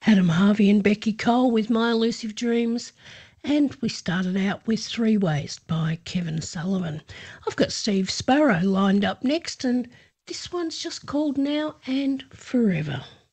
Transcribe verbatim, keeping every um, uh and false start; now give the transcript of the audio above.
Adam Harvey and Becky Cole with My Elusive Dreams, and we started out with Three Ways by Kevin Sullivan. I've got Steve Sparrow lined up next, and this one's just called Now and Forever.